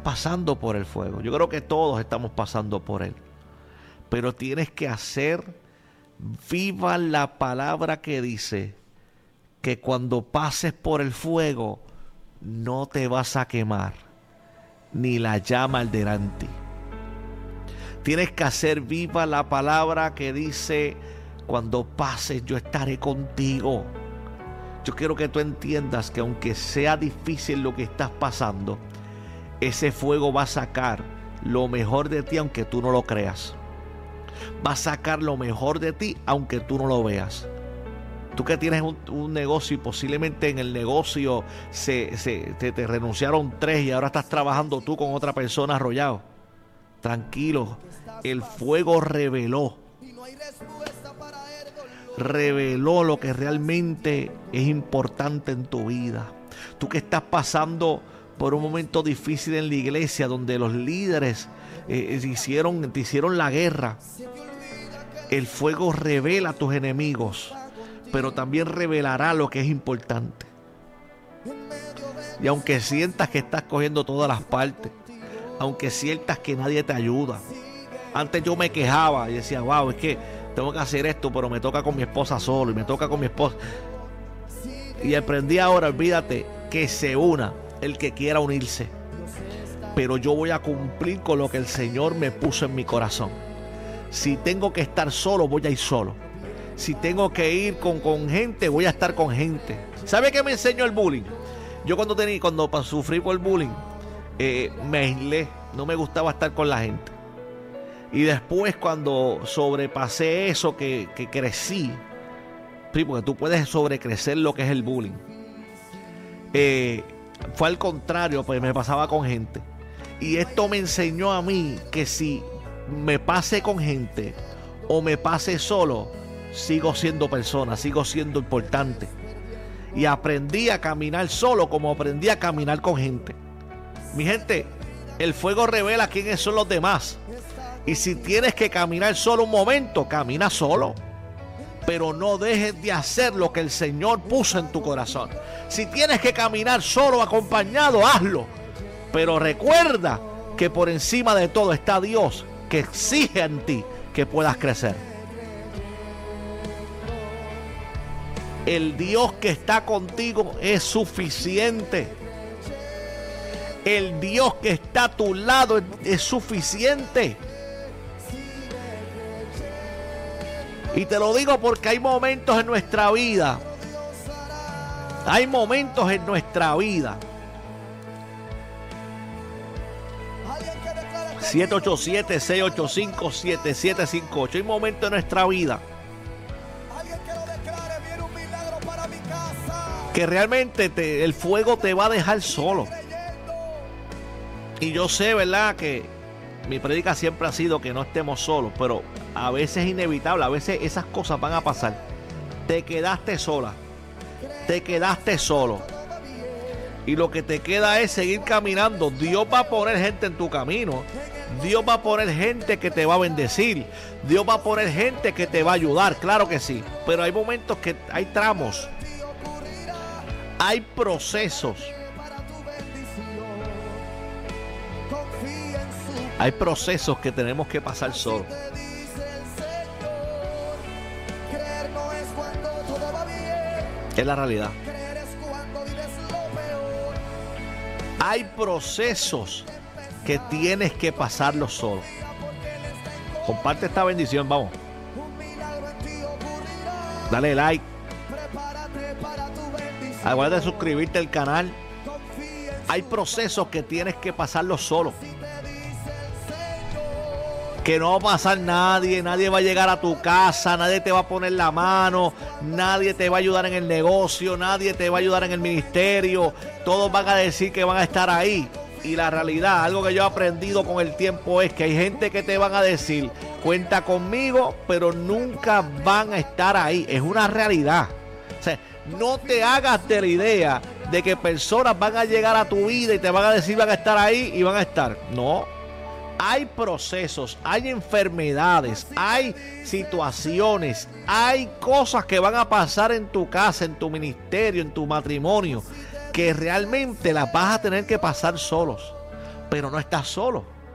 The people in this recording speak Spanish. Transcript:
pasando por el fuego. Yo creo que todos estamos pasando por él. Pero tienes que hacer viva la palabra que dice que cuando pases por el fuego no te vas a quemar, ni la llama arderá en ti. Tienes que hacer viva la palabra que dice: cuando pases yo estaré contigo. Yo quiero que tú entiendas que aunque sea difícil lo que estás pasando, ese fuego va a sacar lo mejor de ti aunque tú no lo creas. Va a sacar lo mejor de ti aunque tú no lo veas. Tú que tienes un negocio y posiblemente en el negocio te renunciaron 3 y ahora estás trabajando tú con otra persona arrollado. Tranquilo, el fuego reveló lo que realmente es importante en tu vida. Tú que estás pasando por un momento difícil en la iglesia donde los líderes te hicieron la guerra. El fuego revela a tus enemigos, pero también revelará lo que es importante. Y aunque sientas que estás cogiendo todas las partes, aunque sientas que nadie te ayuda. Antes yo me quejaba y decía: wow, es que tengo que hacer esto, pero me toca con mi esposa solo y me toca con mi esposa. Y aprendí ahora, olvídate, que se una el que quiera unirse. Pero yo voy a cumplir con lo que el Señor me puso en mi corazón. Si tengo que estar solo, voy a ir solo. Si tengo que ir con gente, voy a estar con gente. ¿Sabe qué me enseñó el bullying? Yo cuando sufrí por el bullying, me aislé. No me gustaba estar con la gente. Y después cuando sobrepasé eso, que crecí, porque tú puedes sobrecrecer lo que es el bullying, fue al contrario, pues me pasaba con gente. Y esto me enseñó a mí que si me pase con gente o me pase solo, sigo siendo persona, sigo siendo importante. Y aprendí a caminar solo como aprendí a caminar con gente. Mi gente, el fuego revela quiénes son los demás. Y si tienes que caminar solo un momento, camina solo. Pero no dejes de hacer lo que el Señor puso en tu corazón. Si tienes que caminar solo o acompañado, hazlo. Pero recuerda que por encima de todo está Dios, que exige en ti que puedas crecer. El Dios que está contigo es suficiente. El Dios que está a tu lado es suficiente. Y te lo digo porque hay momentos en nuestra vida. Hay momentos en nuestra vida. 787-685-7758. Hay momentos en nuestra vida que realmente el fuego te va a dejar solo. Y yo sé, ¿verdad?, que mi prédica siempre ha sido que no estemos solos, pero a veces es inevitable, a veces esas cosas van a pasar. Te quedaste sola, te quedaste solo, y lo que te queda es seguir caminando. Dios va a poner gente en tu camino. Dios va a poner gente que te va a bendecir. Dios va a poner gente que te va a ayudar, claro que sí. Pero hay momentos que hay tramos, hay procesos. Hay procesos que tenemos que pasar solos. Es la realidad. Hay procesos que tienes que pasarlos solo. Comparte esta bendición, vamos. Dale like. Acuérdate de suscribirte al canal. Hay procesos que tienes que pasarlos solo. Que no va a pasar nadie va a llegar a tu casa, nadie te va a poner la mano, nadie te va a ayudar en el negocio, nadie te va a ayudar en el ministerio. Todos van a decir que van a estar ahí. Y la realidad, algo que yo he aprendido con el tiempo, es que hay gente que te van a decir: cuenta conmigo, pero nunca van a estar ahí. Es una realidad. O sea, no te hagas de la idea de que personas van a llegar a tu vida y te van a decir van a estar ahí y van a estar. No. Hay procesos, hay enfermedades, hay situaciones, hay cosas que van a pasar en tu casa, en tu ministerio, en tu matrimonio, que realmente las vas a tener que pasar solos. pero no estás solo.